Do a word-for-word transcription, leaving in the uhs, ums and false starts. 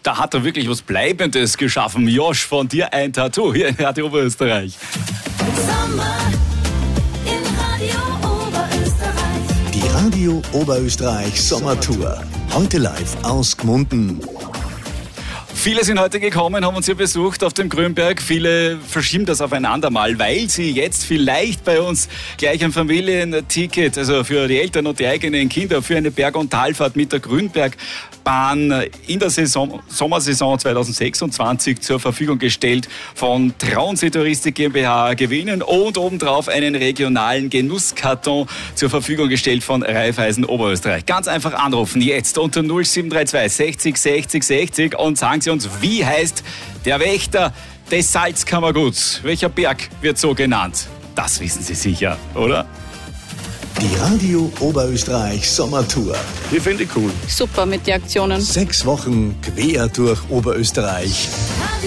da hat er wirklich was Bleibendes geschaffen. Josh, von dir ein Tattoo hier in Radio Oberösterreich. Sommer in Radio Oberösterreich. Die Radio Oberösterreich Sommertour. Heute live aus Gmunden. Viele sind heute gekommen, haben uns hier besucht auf dem Grünberg. Viele verschieben das aufeinander mal, weil sie jetzt vielleicht bei uns gleich ein Familienticket, also für die Eltern und die eigenen Kinder, für eine Berg- und Talfahrt mit der Grünbergbahn in der Saison, Sommersaison zwanzig sechsundzwanzig zur Verfügung gestellt von Traunsee Touristik GmbH gewinnen und obendrauf einen regionalen Genusskarton zur Verfügung gestellt von Raiffeisen Oberösterreich. Ganz einfach anrufen jetzt unter null sieben drei zwei sechzig sechzig sechzig und sagen Sie uns, wie heißt der Wächter des Salzkammerguts? Welcher Berg wird so genannt? Das wissen Sie sicher, oder? Die Radio Oberösterreich Sommertour. Die finde ich cool. Super mit den Aktionen. Sechs Wochen quer durch Oberösterreich.